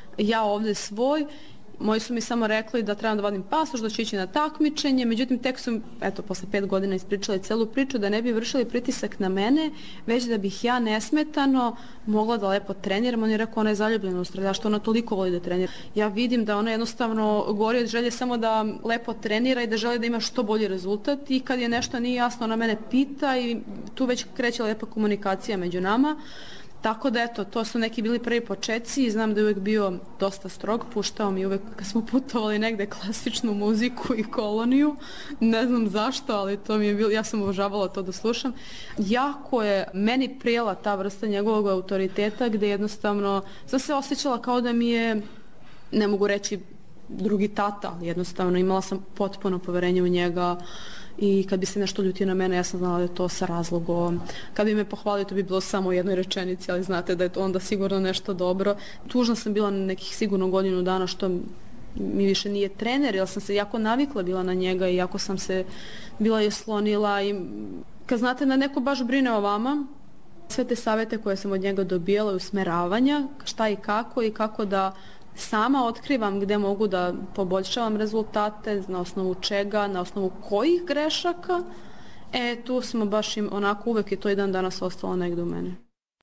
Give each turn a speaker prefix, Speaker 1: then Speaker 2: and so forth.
Speaker 1: ja ovdje svoj. Moji su mi samo rekli da trebam da vadim pasoš, da ću ići na takmičenje, međutim tek su, posle 5 godina ispričali celu priču da ne bi vršili pritisak na mene, već da bih ja nesmetano mogla da lepo treniram. On je rekao, ona je zaljubljena u streljaštvo, što ona toliko voli da trenira. Ja vidim da ona jednostavno gori od želje samo da lepo trenira i da želi da ima što bolji rezultat i kad je nešto nije jasno, ona mene pita i tu već kreće lepa komunikacija među nama. Tako da to su neki bili prvi početci i znam da je uvijek bio dosta strog, puštao mi uvijek kad smo putovali negde klasičnu muziku i koloniju, ne znam zašto, ali to mi je bilo, ja sam obožavala to da slušam. Jako je meni prijela ta vrsta njegovog autoriteta gde jednostavno sam se osjećala kao da mi je, ne mogu reći drugi tata, ali jednostavno imala sam potpuno poverenje u njega. I kad bi se nešto ljutio na mene, ja sam znala da je to sa razlogom. Kad bi me pohvalio, to bi bilo samo u jednoj rečenici, ali znate da je to onda sigurno nešto dobro. Tužna sam bila na nekih sigurno godinu dana što mi više nije trener, jer sam se jako navikla bila na njega i jako sam se bila je slonila. I kad znate da neko baš brine o vama, sve te savjete koje sam od njega dobijala, usmeravanja, šta i kako da sama otkrivam gde mogu da poboljšavam rezultate, na osnovu čega, na osnovu kojih grešaka, tu smo baš onako uvek i to i dan danas ostalo negde u mene.